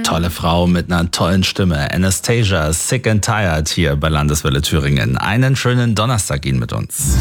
tolle Frau mit einer tollen Stimme. Anastasia, Sick and Tired hier bei Landeswelle Thüringen. Einen schönen Donnerstag Ihnen mit uns.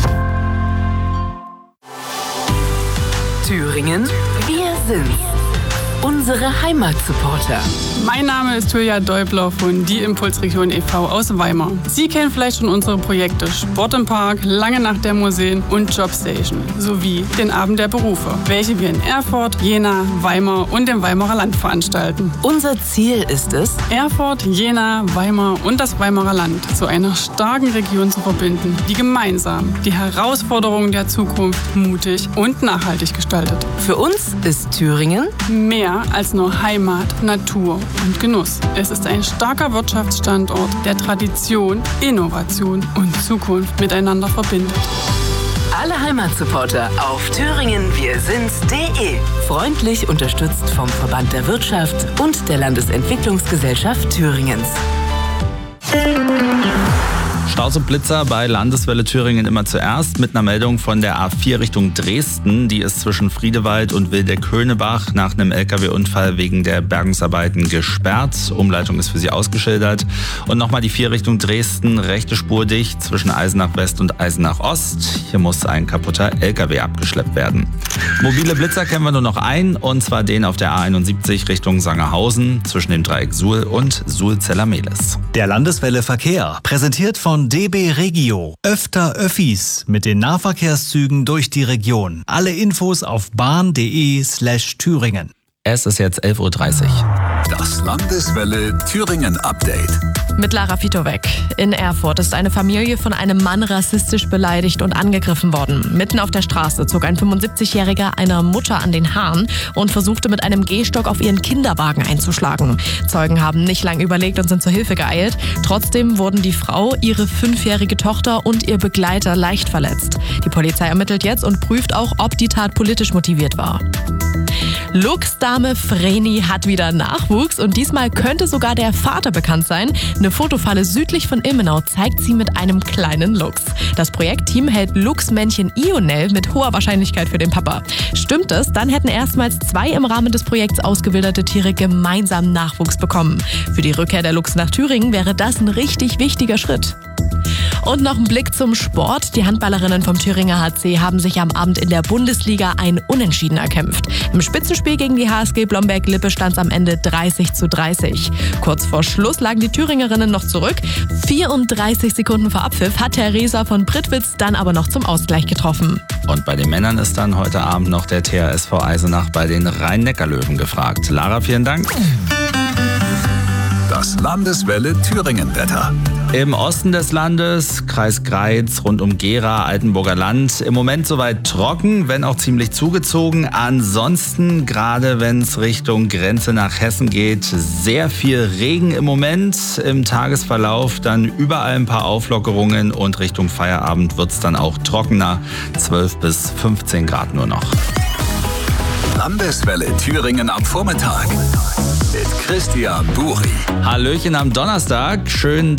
Thüringen, wir sind's. Unsere Heimatsupporter. Mein Name ist Julia Däubler von Die Impulsregion e.V. aus Weimar. Sie kennen vielleicht schon unsere Projekte Sport im Park, Lange Nacht der Museen und Jobstation sowie den Abend der Berufe, welche wir in Erfurt, Jena, Weimar und dem Weimarer Land veranstalten. Unser Ziel ist es, Erfurt, Jena, Weimar und das Weimarer Land zu einer starken Region zu verbinden, die gemeinsam die Herausforderungen der Zukunft mutig und nachhaltig gestaltet. Für uns ist Thüringen mehr als nur Heimat, Natur und Genuss. Es ist ein starker Wirtschaftsstandort, der Tradition, Innovation und Zukunft miteinander verbindet. Alle Heimatsupporter auf thüringenwirsinds.de. Freundlich unterstützt vom Verband der Wirtschaft und der Landesentwicklungsgesellschaft Thüringens. Staus und Blitzer bei Landeswelle Thüringen immer zuerst mit einer Meldung von der A4 Richtung Dresden. Die ist zwischen Friedewald und Wildeck-Höhnebach nach einem LKW-Unfall wegen der Bergungsarbeiten gesperrt. Umleitung ist für sie ausgeschildert. Und nochmal die 4 Richtung Dresden, rechte Spur dicht zwischen Eisenach West und Eisenach Ost. Hier muss ein kaputter LKW abgeschleppt werden. Mobile Blitzer kennen wir nur noch einen, und zwar den auf der A71 Richtung Sangerhausen zwischen dem Dreieck Suhl und Suhl-Zellermehlis. Der Landeswelle Verkehr, präsentiert von DB Regio. Öfter Öffis mit den Nahverkehrszügen durch die Region. Alle Infos auf bahn.de/Thüringen. Es ist jetzt 11:30 Uhr. Das Landeswelle Thüringen Update. Mit Lara Fitowek. In Erfurt ist eine Familie von einem Mann rassistisch beleidigt und angegriffen worden. Mitten auf der Straße zog ein 75-Jähriger einer Mutter an den Haaren und versuchte mit einem Gehstock auf ihren Kinderwagen einzuschlagen. Zeugen haben nicht lang überlegt und sind zur Hilfe geeilt. Trotzdem wurden die Frau, ihre 5-jährige Tochter und ihr Begleiter leicht verletzt. Die Polizei ermittelt jetzt und prüft auch, ob die Tat politisch motiviert war. Luchsdame Vreni hat wieder Nachwuchs und diesmal könnte sogar der Vater bekannt sein. Eine Fotofalle südlich von Ilmenau zeigt sie mit einem kleinen Luchs. Das Projektteam hält Luchsmännchen Ionel mit hoher Wahrscheinlichkeit für den Papa. Stimmt es, dann hätten erstmals 2 im Rahmen des Projekts ausgewilderte Tiere gemeinsam Nachwuchs bekommen. Für die Rückkehr der Luchse nach Thüringen wäre das ein richtig wichtiger Schritt. Und noch ein Blick zum Sport. Die Handballerinnen vom Thüringer HC haben sich am Abend in der Bundesliga ein Unentschieden erkämpft. Im Spitzenspiel gegen die HSG Blomberg-Lippe stand es am Ende 30:30. Kurz vor Schluss lagen die Thüringerinnen noch zurück. 34 Sekunden vor Abpfiff hat Theresa von Prittwitz dann aber noch zum Ausgleich getroffen. Und bei den Männern ist dann heute Abend noch der THSV Eisenach bei den Rhein-Neckar-Löwen gefragt. Lara, vielen Dank. Das Landeswelle Thüringen-Wetter. Im Osten des Landes, Kreis Greiz, rund um Gera, Altenburger Land, im Moment soweit trocken, wenn auch ziemlich zugezogen. Ansonsten, gerade wenn es Richtung Grenze nach Hessen geht, sehr viel Regen im Moment. Im Tagesverlauf dann überall ein paar Auflockerungen und Richtung Feierabend wird es dann auch trockener, 12 bis 15 Grad nur noch. Landeswelle Thüringen am Vormittag mit Christian Buri. Hallöchen am Donnerstag, schön